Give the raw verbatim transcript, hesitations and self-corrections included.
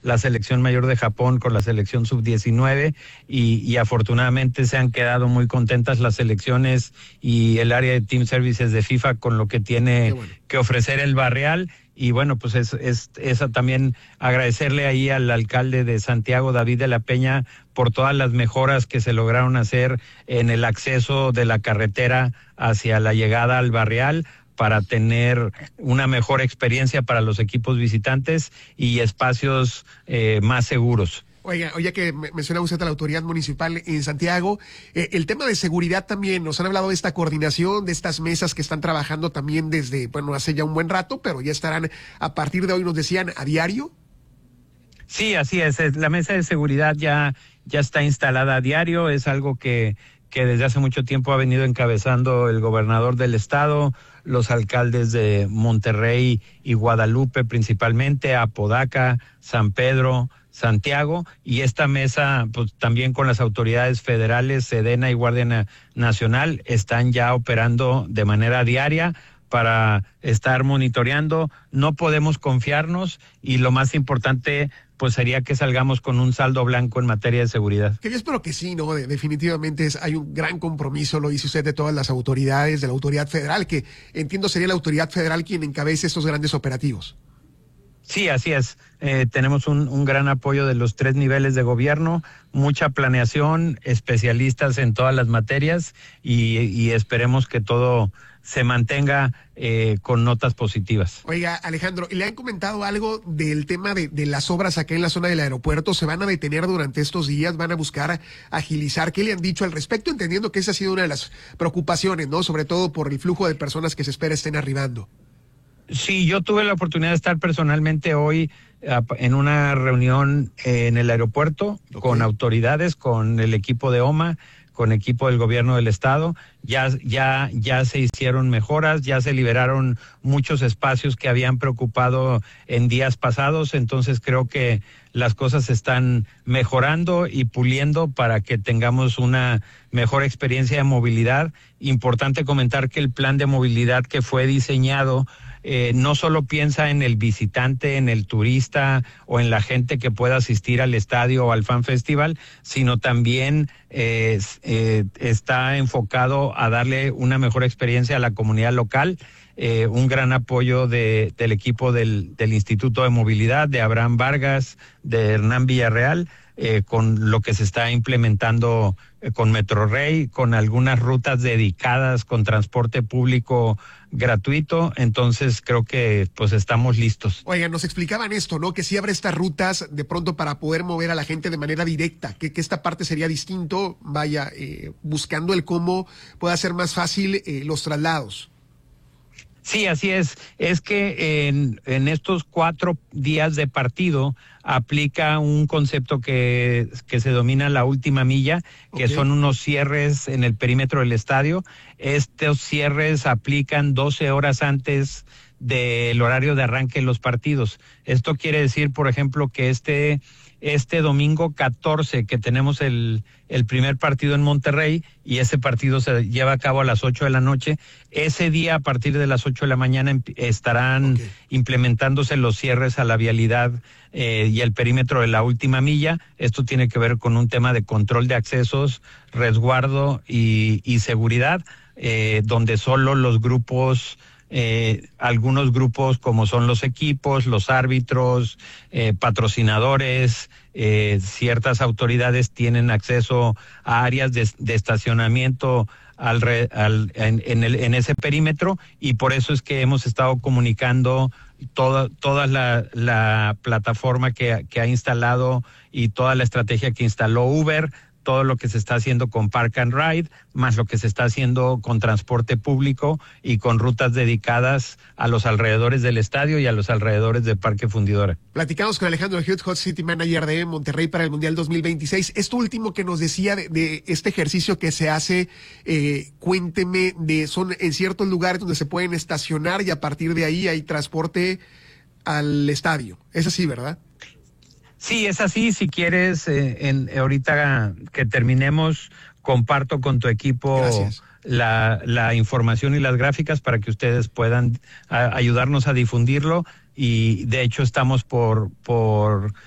la selección mayor de Japón con la selección sub diecinueve y, y afortunadamente se han quedado muy contentas las selecciones y el área de Team Services de FIFA con lo que tiene bueno. que ofrecer el Barreal. Y bueno, pues es, es, es también agradecerle ahí al alcalde de Santiago, David de la Peña, por todas las mejoras que se lograron hacer en el acceso de la carretera hacia la llegada al Barrial, para tener una mejor experiencia para los equipos visitantes y espacios eh, más seguros. Oiga, oye que menciona usted a la autoridad municipal en Santiago, eh, el tema de seguridad también, nos han hablado de esta coordinación, de estas mesas que están trabajando también desde, bueno, hace ya un buen rato, pero ya estarán a partir de hoy, nos decían, a diario. Sí, así es, la mesa de seguridad ya, ya está instalada a diario, es algo que, que desde hace mucho tiempo ha venido encabezando el gobernador del estado, los alcaldes de Monterrey y Guadalupe principalmente, Apodaca, San Pedro, Santiago, y esta mesa, pues también con las autoridades federales, Sedena y Guardia Nacional, están ya operando de manera diaria para estar monitoreando. No podemos confiarnos y lo más importante, pues sería que salgamos con un saldo blanco en materia de seguridad. Que yo espero que sí, ¿no? De, definitivamente es, hay un gran compromiso, lo dice usted, de todas las autoridades, de la autoridad federal, que entiendo sería la autoridad federal quien encabece estos grandes operativos. Sí, así es. Eh, tenemos un, un gran apoyo de los tres niveles de gobierno, mucha planeación, especialistas en todas las materias y, y esperemos que todo se mantenga eh, con notas positivas. Oiga, Alejandro, ¿le han comentado algo del tema de, de las obras acá en la zona del aeropuerto? ¿Se van a detener durante estos días? ¿Van a buscar agilizar? ¿Qué le han dicho al respecto? Entendiendo que esa ha sido una de las preocupaciones, ¿no? Sobre todo por el flujo de personas que se espera estén arribando. Sí, yo tuve la oportunidad de estar personalmente hoy en una reunión en el aeropuerto okay. con autoridades, con el equipo de O M A, con equipo del gobierno del estado. Ya, ya, ya se hicieron mejoras, ya se liberaron muchos espacios que habían preocupado en días pasados, entonces creo que las cosas están mejorando y puliendo para que tengamos una mejor experiencia de movilidad. Importante comentar que el plan de movilidad que fue diseñado Eh, no solo piensa en el visitante, en el turista o en la gente que pueda asistir al estadio o al Fan Festival, sino también eh, eh, está enfocado a darle una mejor experiencia a la comunidad local. Eh, un gran apoyo de, del equipo del, del Instituto de Movilidad, de Abraham Vargas, de Hernán Villarreal, eh, con lo que se está implementando eh, con Metrorrey, con algunas rutas dedicadas, con transporte público gratuito, entonces creo que pues estamos listos. Oigan, nos explicaban esto, ¿no? Que sí habrá estas rutas de pronto para poder mover a la gente de manera directa, que, que esta parte sería distinto, vaya, eh, buscando el cómo pueda ser más fácil eh, los traslados. Sí, así es. Es que en, en estos cuatro días de partido aplica un concepto que, que se domina la última milla, que okay. son unos cierres en el perímetro del estadio. Estos cierres aplican doce horas antes del horario de arranque de los partidos. Esto quiere decir, por ejemplo, que este... Este domingo catorce que tenemos el, el primer partido en Monterrey y ese partido se lleva a cabo a las ocho de la noche, ese día a partir de las ocho de la mañana estarán okay. implementándose los cierres a la vialidad eh, y el perímetro de la última milla. Esto tiene que ver con un tema de control de accesos, resguardo y, y seguridad, eh, donde solo los grupos... Eh, algunos grupos como son los equipos, los árbitros, eh, patrocinadores, eh, ciertas autoridades tienen acceso a áreas de, de estacionamiento al, al, en, en, el, en ese perímetro y por eso es que hemos estado comunicando toda, toda la, la plataforma que, que ha instalado y toda la estrategia que instaló Uber, todo lo que se está haciendo con Park and Ride, más lo que se está haciendo con transporte público y con rutas dedicadas a los alrededores del estadio y a los alrededores del Parque Fundidora. Platicamos con Alejandro Hughes, Hot City Manager de Monterrey para el Mundial dos mil veintiséis. Esto último que nos decía de, de este ejercicio que se hace, eh, cuénteme, de son en ciertos lugares donde se pueden estacionar y a partir de ahí hay transporte al estadio. Es así, ¿verdad? Sí, es así. Si quieres, eh, en, ahorita que terminemos, comparto con tu equipo la, la información y las gráficas para que ustedes puedan a, ayudarnos a difundirlo. Y de hecho estamos por, por